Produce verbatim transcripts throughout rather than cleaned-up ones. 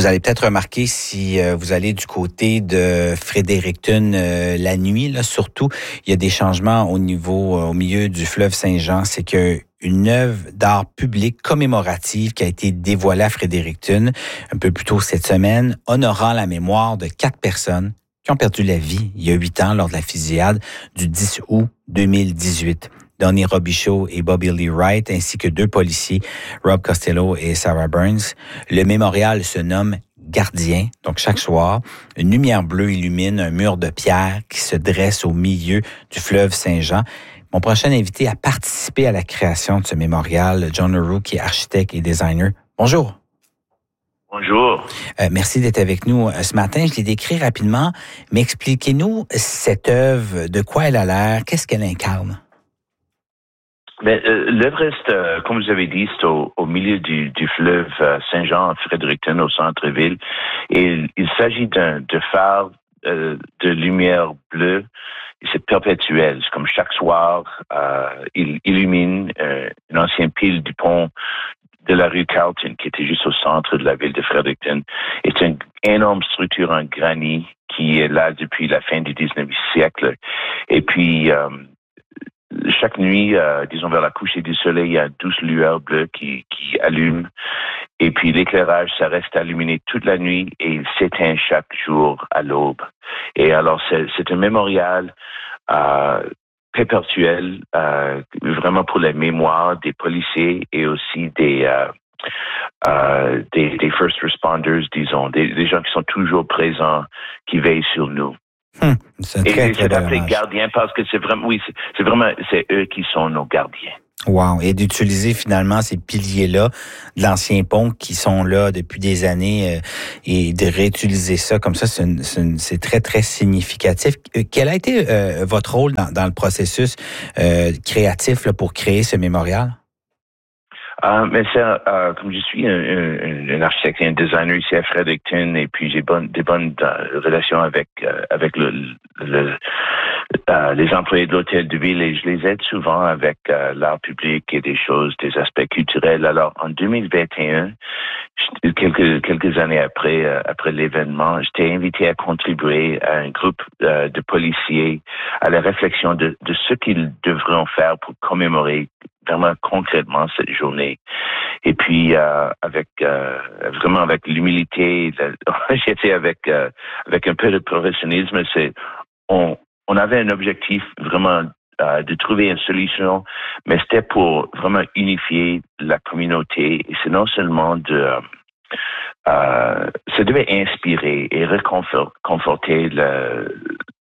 Vous allez peut-être remarquer si euh, vous allez du côté de Fredericton euh, la nuit, là, surtout, il y a des changements au niveau, euh, au milieu du fleuve Saint-Jean. C'est que une œuvre d'art public commémorative qui a été dévoilée à Fredericton un peu plus tôt cette semaine, honorant la mémoire de quatre personnes qui ont perdu la vie il y a huit ans lors de la fusillade du dix août deux mille dix-huit. Donnie Robichaud et Bobby Lee Wright, ainsi que deux policiers, Rob Costello et Sarah Burns. Le mémorial se nomme Gardien. Donc, chaque soir, une lumière bleue illumine un mur de pierre qui se dresse au milieu du fleuve Saint-Jean. Mon prochain invité a participé à la création de ce mémorial, John Leroux, qui est architecte et designer. Bonjour. Bonjour. Euh, merci d'être avec nous euh, ce matin. Je l'ai décrit rapidement, mais expliquez-nous cette œuvre, de quoi elle a l'air, qu'est-ce qu'elle incarne? Ben, euh, l'œuvre reste, euh, comme vous avez dit, c'est au, au milieu du, du fleuve euh, Saint-Jean, à Fredericton, au centre-ville. Et il, il s'agit d'un de phare euh, de lumière bleue. Et c'est perpétuel. C'est comme chaque soir, euh, il illumine euh, une ancienne pile du pont de la rue Carlton, qui était juste au centre de la ville de Fredericton. Et c'est une énorme structure en granit qui est là depuis la fin du dix-neuvième siècle. Et puis, euh, chaque nuit, euh, disons vers la coucher du soleil, il y a douze lueurs bleues qui, qui allument. Et puis l'éclairage, ça reste illuminé toute la nuit et il s'éteint chaque jour à l'aube. Et alors, c'est, c'est un mémorial euh, perpétuel, euh, vraiment pour la mémoire des policiers et aussi des, euh, euh, des, des first responders, disons, des, des gens qui sont toujours présents, qui veillent sur nous. Hum, c'est très, et très c'est appelé dommage. gardien parce que c'est vraiment, oui, c'est, c'est vraiment, c'est eux qui sont nos gardiens. Wow. Et d'utiliser finalement ces piliers-là de l'ancien pont qui sont là depuis des années euh, et de réutiliser ça comme ça, c'est, une, c'est, une, c'est très, très significatif. Quel a été euh, votre rôle dans, dans le processus euh, créatif là, pour créer ce mémorial? Euh, mais c'est, euh, comme je suis un, un, un architecte et un designer ici à Fredericton, et puis j'ai bonne, des bonnes euh, relations avec euh, avec le, le euh, les employés de l'hôtel de ville, et je les aide souvent avec euh, l'art public et des choses, des aspects culturels. Alors, en deux mille vingt et un, quelques quelques années après euh, après l'événement, j'étais invité à contribuer à un groupe euh, de policiers à la réflexion de, de ce qu'ils devraient faire pour commémorer vraiment concrètement cette journée. Et puis euh, avec euh, vraiment avec l'humilité, j'ai fait avec euh, avec un peu de professionnalisme. C'est on on avait un objectif vraiment euh, de trouver une solution, mais c'était pour vraiment unifier la communauté. Et c'est non seulement de euh, ça devait inspirer et réconforter le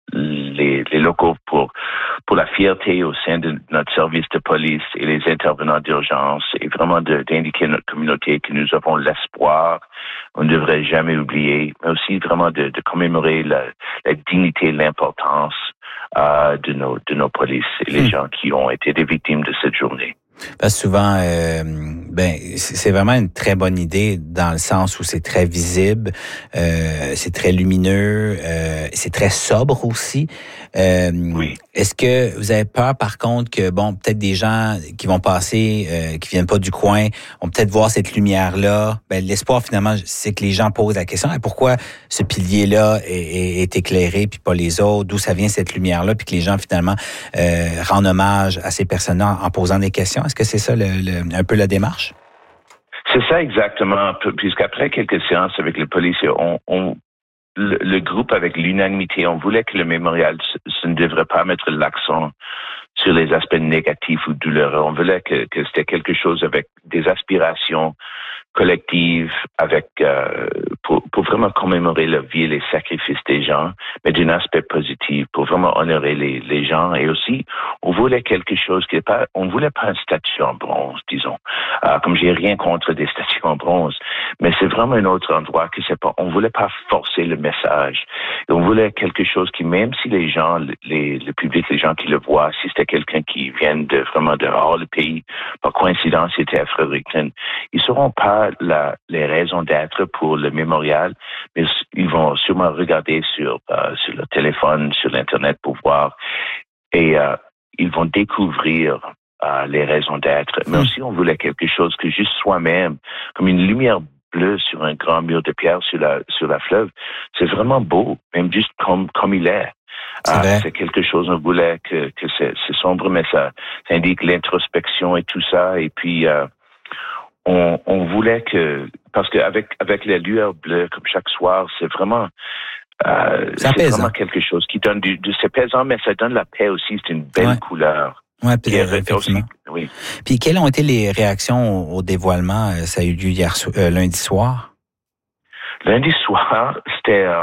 Les, les locaux pour pour la fierté au sein de notre service de police et les intervenants d'urgence, et vraiment de, d'indiquer à notre communauté que nous avons l'espoir, on ne devrait jamais oublier, mais aussi vraiment de, de commémorer la, la dignité et l'importance euh, de nos de nos polices et les mmh. gens qui ont été des victimes de cette journée. Parce que souvent, euh, ben c'est vraiment une très bonne idée dans le sens où c'est très visible, euh, c'est très lumineux, euh, c'est très sobre aussi. Euh, oui. Est-ce que vous avez peur, par contre, que bon, peut-être des gens qui vont passer, euh, qui viennent pas du coin, vont peut-être voir cette lumière-là. Ben l'espoir finalement, c'est que les gens posent la question « Pourquoi ce pilier-là est, est, est éclairé puis pas les autres? D'où ça vient cette lumière-là? » Puis que les gens finalement euh, rendent hommage à ces personnes-là en posant des questions. Est-ce que c'est ça le, le, un peu la démarche? C'est ça exactement, puisqu'après quelques séances avec les policiers, on, on le, le groupe, avec l'unanimité, on voulait que le mémorial ce ne devrait pas mettre l'accent sur les aspects négatifs ou douloureux. On voulait que, que c'était quelque chose avec des aspirations collectives, avec euh, pour, pour vraiment commémorer la vie et les sacrifices des gens, mais d'un aspect positif, pour vraiment honorer les, les gens. Et aussi, on voulait quelque chose qui n'est pas, on voulait pas une statue en bronze, disons. Euh, comme j'ai rien contre des statues en bronze, mais c'est vraiment un autre endroit que c'est pas, on voulait pas forcer le message. Et on voulait quelque chose qui, même si les gens, les, le public, les gens qui le voient, si c'était quelqu'un qui vient de vraiment dehors du pays, par coïncidence, il était à Fredericton, ils sauront pas la, les raisons d'être pour le mémorial, mais ils vont sûrement regarder sur, euh, sur le téléphone, sur l'Internet pour voir, et euh, ils vont découvrir euh, les raisons d'être. Mais aussi, on voulait quelque chose que juste soi-même, comme une lumière bleu sur un grand mur de pierre sur la sur la fleuve, c'est vraiment beau, même juste comme comme il est. C'est, ah, c'est quelque chose, on voulait que, que c'est, c'est sombre, mais ça, ça indique l'introspection et tout ça. Et puis, euh, on, on voulait que, parce qu'avec avec les lueurs bleues, comme chaque soir, c'est vraiment, euh, c'est, c'est vraiment quelque chose qui donne du, du, c'est pesant, mais ça donne la paix aussi. C'est une belle ouais. couleur. Oui, effectivement. Oui. Puis, quelles ont été les réactions au, au dévoilement? Ça a eu lieu hier, euh, lundi soir? Lundi soir, c'était, euh,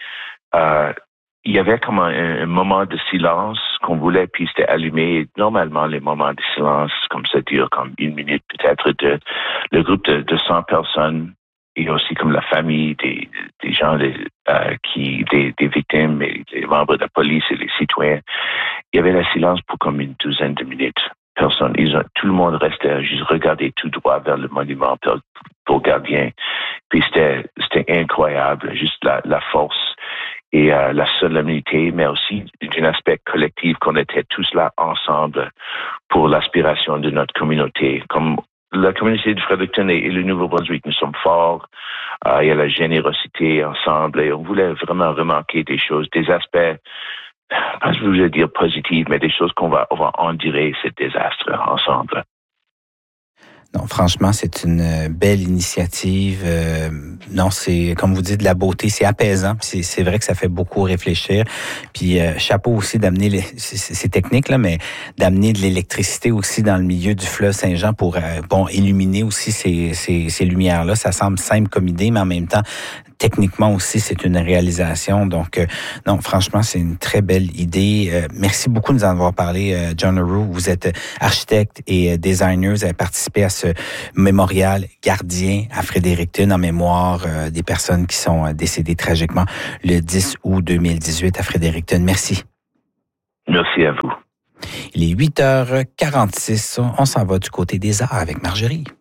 euh, il y avait comme un, un moment de silence qu'on voulait, puis c'était allumé. Normalement, les moments de silence, comme ça, durent comme une minute, peut-être, de le groupe de, de cent personnes, et aussi comme la famille des, des gens des, euh, qui, des, des victimes, et les membres de la police et les citoyens. Il y avait le silence pour comme une douzaine de minutes. Personne, ils ont, tout le monde restait à juste regarder tout droit vers le monument pour, pour gardien. Puis c'était, c'était incroyable, juste la, la force et euh, la solennité, mais aussi d'un aspect collectif qu'on était tous là ensemble pour l'aspiration de notre communauté. Comme la communauté de Fredericton et, et le Nouveau-Brunswick, nous sommes forts, euh, il y a la générosité ensemble et on voulait vraiment remarquer des choses, des aspects, pas je voulais dire positifs, mais des choses qu'on va, on va endurer ce désastre ensemble. Non, franchement, c'est une belle initiative. Euh, non, c'est, comme vous dites, de la beauté, c'est apaisant. C'est, c'est vrai que ça fait beaucoup réfléchir. Puis, euh, chapeau aussi d'amener, les, c'est, c'est technique, là, mais d'amener de l'électricité aussi dans le milieu du fleuve Saint-Jean pour, euh, bon, illuminer aussi ces, ces, ces lumières-là. Ça semble simple comme idée, mais en même temps, techniquement aussi, c'est une réalisation. Donc, euh, non, franchement, c'est une très belle idée. Euh, merci beaucoup de nous en avoir parlé, euh, John Leroux. Vous êtes architecte et designer. Vous avez participé à ce mémorial gardien à Fredericton en mémoire euh, des personnes qui sont euh, décédées tragiquement le dix août deux mille dix-huit à Fredericton. Merci. Merci à vous. Il est huit heures quarante-six. On s'en va du côté des arts avec Marjorie.